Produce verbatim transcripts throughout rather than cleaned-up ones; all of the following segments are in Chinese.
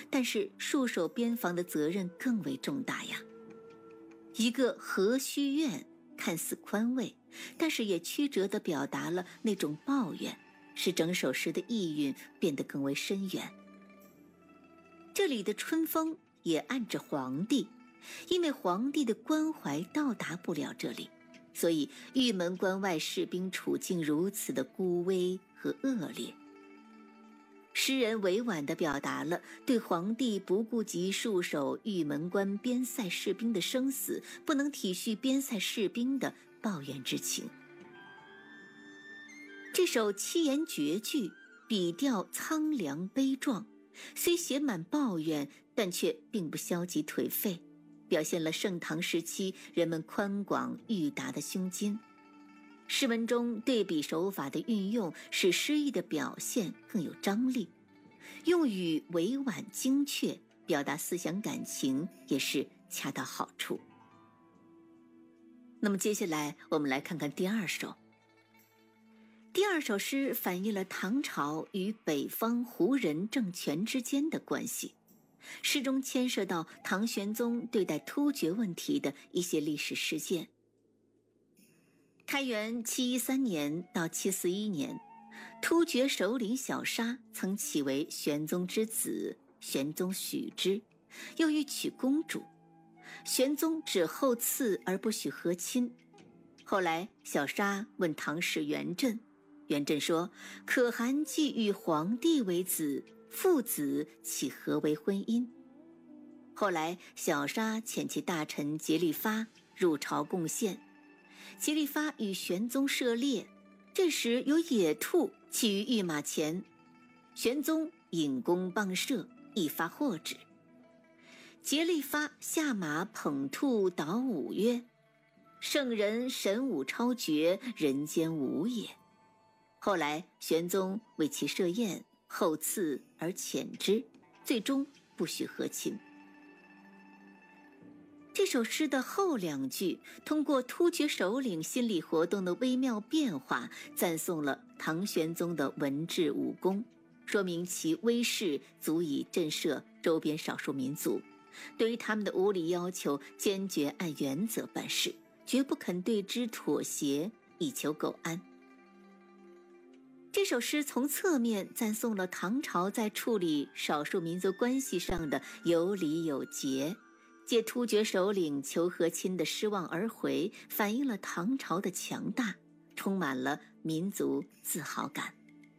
但是戍守边防的责任更为重大呀。一个和虚院看似宽慰，但是也曲折地表达了那种抱怨，使整首诗的意蕴变得更为深远。这里的春风也暗指皇帝，因为皇帝的关怀到达不了这里，所以玉门关外士兵处境如此的孤危和恶劣。诗人委婉地表达了对皇帝不顾及戍守玉门关边塞士兵的生死，不能体恤边塞士兵的抱怨之情。这首七言绝句笔调苍凉悲壮，虽写满抱怨，但却并不消极颓废，表现了盛唐时期人们宽广裕达的胸襟。诗文中对比手法的运用，使诗意的表现更有张力，用语委婉精确，表达思想感情也是恰到好处。那么接下来我们来看看第二首。第二首诗反映了唐朝与北方胡人政权之间的关系，诗中牵涉到唐玄宗对待突厥问题的一些历史事件。开元七一三年到七四一年，突厥首领小沙曾起为玄宗之子，玄宗许之，又欲娶公主，玄宗只厚赐而不许和亲。后来小沙问唐使元振，元振说：可汗既与皇帝为子，父子岂何为婚姻？后来小沙遣其大臣竭力发入朝贡献，竭力发与玄宗涉猎，这时有野兔栖于御马前，玄宗引弓棒射，一发获之。竭力发下马捧兔蹈舞曰：圣人神武超绝，人间无也。后来玄宗为其设宴，厚赐而遣之，最终不许和亲。这首诗的后两句通过突厥首领心理活动的微妙变化，赞颂了唐玄宗的文治武功，说明其威势足以震慑周边少数民族，对于他们的无理要求坚决按原则办事，绝不肯对之妥协，以求苟安。这首诗从侧面赞颂了唐朝在处理少数民族关系上的有理有节，借突厥首领求和亲的失望而回，反映了唐朝的强大，充满了民族自豪感。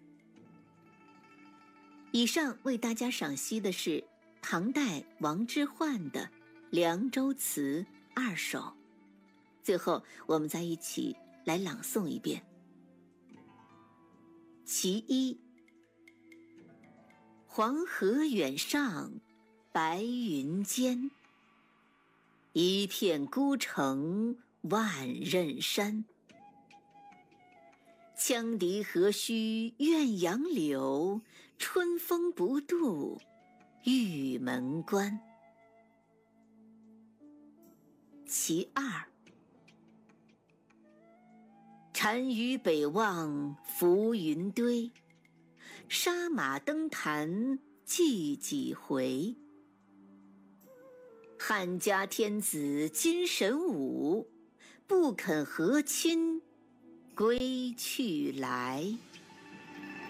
以上为大家赏析的是唐代王之涣的《凉州词》二首，最后我们再一起来朗诵一遍。其一，黄河远上白云间，一片孤城万仞山。羌笛何须怨杨柳，春风不度玉门关。其二，单于北望浮云堆，杀马登坛祭几回。汉家天子今神武，不肯和亲归去来。